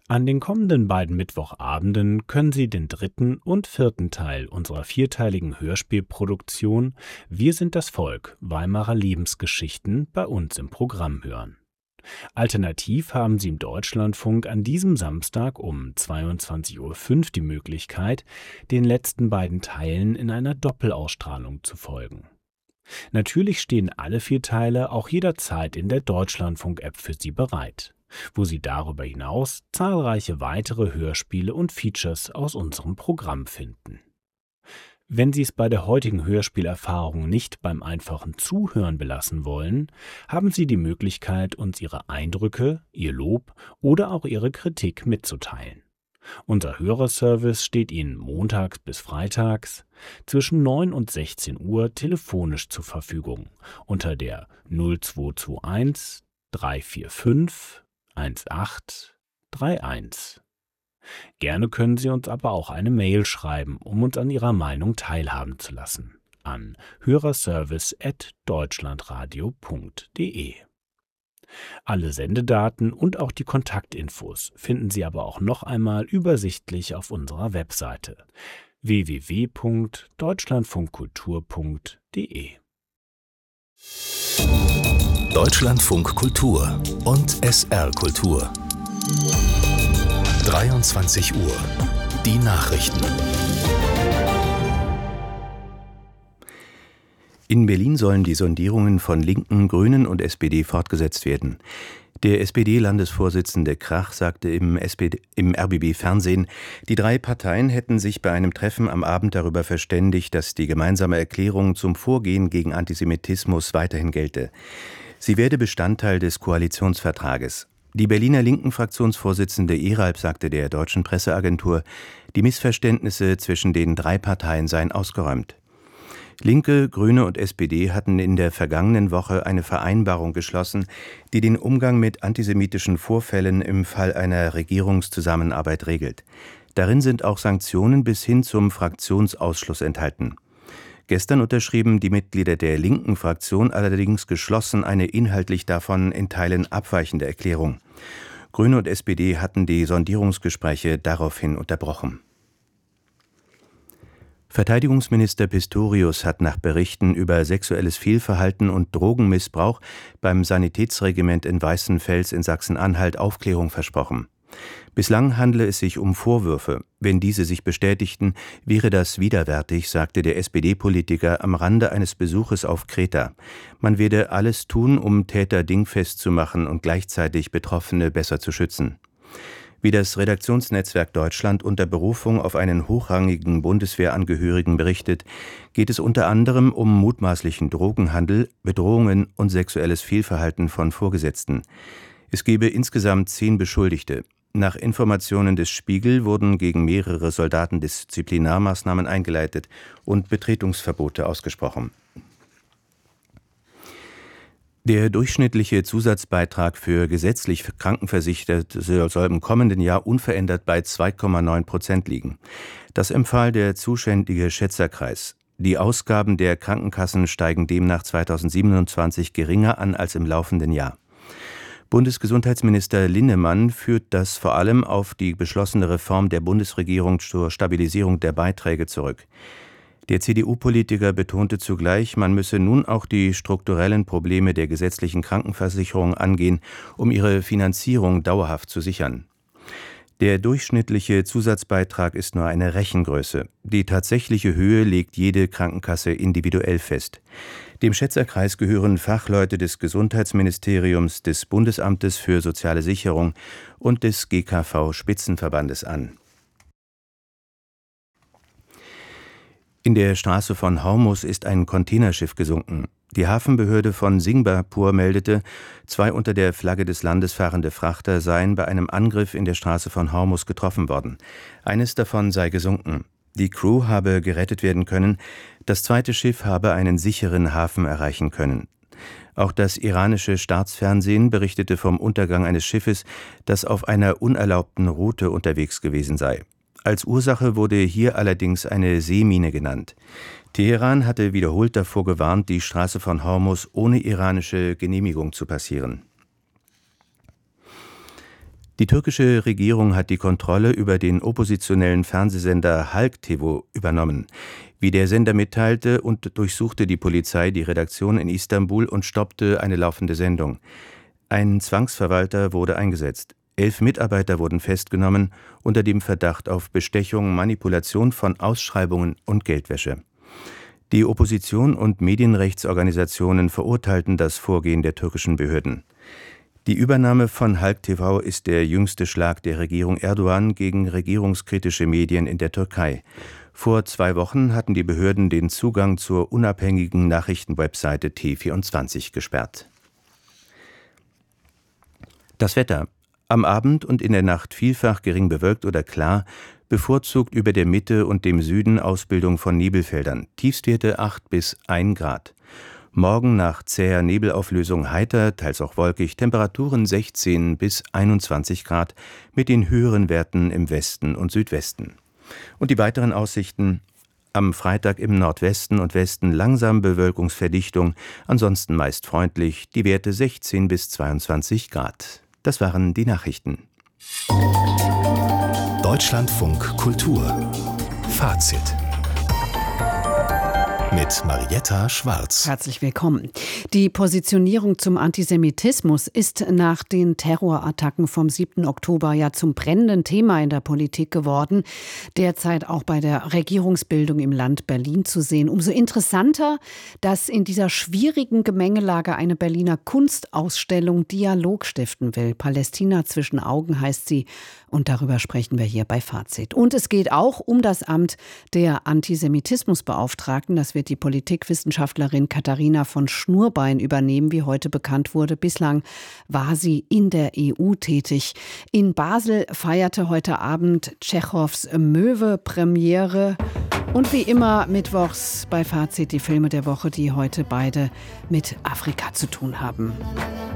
An den kommenden beiden Mittwochabenden können Sie den dritten und vierten Teil unserer vierteiligen Hörspielproduktion Wir sind das Volk, Weimarer Lebensgeschichten bei uns im Programm hören. Alternativ haben Sie im Deutschlandfunk an diesem Samstag um 22:05 Uhr die Möglichkeit, den letzten beiden Teilen in einer Doppelausstrahlung zu folgen. Natürlich stehen alle 4 Teile auch jederzeit in der Deutschlandfunk-App für Sie bereit, wo Sie darüber hinaus zahlreiche weitere Hörspiele und Features aus unserem Programm finden. Wenn Sie es bei der heutigen Hörspielerfahrung nicht beim einfachen Zuhören belassen wollen, haben Sie die Möglichkeit, uns Ihre Eindrücke, Ihr Lob oder auch Ihre Kritik mitzuteilen. Unser Hörerservice steht Ihnen montags bis freitags zwischen 9 und 16 Uhr telefonisch zur Verfügung unter der 0221 345 1831. Gerne können Sie uns aber auch eine Mail schreiben, um uns an Ihrer Meinung teilhaben zu lassen, an hörerservice@deutschlandradio.de. Alle Sendedaten und auch die Kontaktinfos finden Sie aber auch noch einmal übersichtlich auf unserer Webseite www.deutschlandfunkkultur.de. Deutschlandfunk Kultur und SR Kultur. 23 Uhr. Die Nachrichten. In Berlin sollen die Sondierungen von Linken, Grünen und SPD fortgesetzt werden. Der SPD-Landesvorsitzende Krach sagte im RBB-Fernsehen, die 3 Parteien hätten sich bei einem Treffen am Abend darüber verständigt, dass die gemeinsame Erklärung zum Vorgehen gegen Antisemitismus weiterhin gelte. Sie werde Bestandteil des Koalitionsvertrages. Die Berliner Linken-Fraktionsvorsitzende Eralb sagte der deutschen Presseagentur, die Missverständnisse zwischen den 3 Parteien seien ausgeräumt. Linke, Grüne und SPD hatten in der vergangenen Woche eine Vereinbarung geschlossen, die den Umgang mit antisemitischen Vorfällen im Fall einer Regierungszusammenarbeit regelt. Darin sind auch Sanktionen bis hin zum Fraktionsausschluss enthalten. Gestern unterschrieben die Mitglieder der linken Fraktion allerdings geschlossen eine inhaltlich davon in Teilen abweichende Erklärung. Grüne und SPD hatten die Sondierungsgespräche daraufhin unterbrochen. Verteidigungsminister Pistorius hat nach Berichten über sexuelles Fehlverhalten und Drogenmissbrauch beim Sanitätsregiment in Weißenfels in Sachsen-Anhalt Aufklärung versprochen. Bislang handle es sich um Vorwürfe. Wenn diese sich bestätigten, wäre das widerwärtig, sagte der SPD-Politiker am Rande eines Besuches auf Kreta. Man werde alles tun, um Täter dingfest zu machen und gleichzeitig Betroffene besser zu schützen. Wie das Redaktionsnetzwerk Deutschland unter Berufung auf einen hochrangigen Bundeswehrangehörigen berichtet, geht es unter anderem um mutmaßlichen Drogenhandel, Bedrohungen und sexuelles Fehlverhalten von Vorgesetzten. Es gebe insgesamt 10 Beschuldigte. Nach Informationen des Spiegel wurden gegen mehrere Soldaten Disziplinarmaßnahmen eingeleitet und Betretungsverbote ausgesprochen. Der durchschnittliche Zusatzbeitrag für gesetzlich Krankenversicherte soll im kommenden Jahr unverändert bei 2,9% liegen. Das empfahl der zuständige Schätzerkreis. Die Ausgaben der Krankenkassen steigen demnach 2027 geringer an als im laufenden Jahr. Bundesgesundheitsminister Linnemann führt das vor allem auf die beschlossene Reform der Bundesregierung zur Stabilisierung der Beiträge zurück. Der CDU-Politiker betonte zugleich, man müsse nun auch die strukturellen Probleme der gesetzlichen Krankenversicherung angehen, um ihre Finanzierung dauerhaft zu sichern. Der durchschnittliche Zusatzbeitrag ist nur eine Rechengröße. Die tatsächliche Höhe legt jede Krankenkasse individuell fest. Dem Schätzerkreis gehören Fachleute des Gesundheitsministeriums, des Bundesamtes für Soziale Sicherung und des GKV-Spitzenverbandes an. In der Straße von Hormuz ist ein Containerschiff gesunken. Die Hafenbehörde von Singapur meldete, 2 unter der Flagge des Landes fahrende Frachter seien bei einem Angriff in der Straße von Hormuz getroffen worden. Eines davon sei gesunken. Die Crew habe gerettet werden können. Das zweite Schiff habe einen sicheren Hafen erreichen können. Auch das iranische Staatsfernsehen berichtete vom Untergang eines Schiffes, das auf einer unerlaubten Route unterwegs gewesen sei. Als Ursache wurde hier allerdings eine Seemine genannt. Teheran hatte wiederholt davor gewarnt, die Straße von Hormuz ohne iranische Genehmigung zu passieren. Die türkische Regierung hat die Kontrolle über den oppositionellen Fernsehsender Halk TV übernommen. Wie der Sender mitteilte, durchsuchte die Polizei die Redaktion in Istanbul und stoppte eine laufende Sendung. Ein Zwangsverwalter wurde eingesetzt. 11 Mitarbeiter wurden festgenommen, unter dem Verdacht auf Bestechung, Manipulation von Ausschreibungen und Geldwäsche. Die Opposition und Medienrechtsorganisationen verurteilten das Vorgehen der türkischen Behörden. Die Übernahme von Halk TV ist der jüngste Schlag der Regierung Erdogan gegen regierungskritische Medien in der Türkei. Vor 2 Wochen hatten die Behörden den Zugang zur unabhängigen Nachrichtenwebseite T24 gesperrt. Das Wetter. Am Abend und in der Nacht vielfach gering bewölkt oder klar, bevorzugt über der Mitte und dem Süden Ausbildung von Nebelfeldern. Tiefstwerte 8 bis 1 Grad. Morgen nach zäher Nebelauflösung heiter, teils auch wolkig, Temperaturen 16 bis 21 Grad mit den höheren Werten im Westen und Südwesten. Und die weiteren Aussichten: am Freitag im Nordwesten und Westen langsam Bewölkungsverdichtung, ansonsten meist freundlich, die Werte 16 bis 22 Grad. Das waren die Nachrichten. Deutschlandfunk Kultur Fazit mit Marietta Schwarz. Herzlich willkommen. Die Positionierung zum Antisemitismus ist nach den Terrorattacken vom 7. Oktober ja zum brennenden Thema in der Politik geworden. Derzeit auch bei der Regierungsbildung im Land Berlin zu sehen. Umso interessanter, dass in dieser schwierigen Gemengelage eine Berliner Kunstausstellung Dialog stiften will. Palästina zwischen Augen heißt sie. Und darüber sprechen wir hier bei Fazit. Und es geht auch um das Amt der Antisemitismusbeauftragten. Das wird die Politikwissenschaftlerin Katharina von Schnurbein übernehmen, wie heute bekannt wurde. Bislang war sie in der EU tätig. In Basel feierte heute Abend Tschechows Möwe Premiere. Und wie immer mittwochs bei Fazit die Filme der Woche, die heute beide mit Afrika zu tun haben.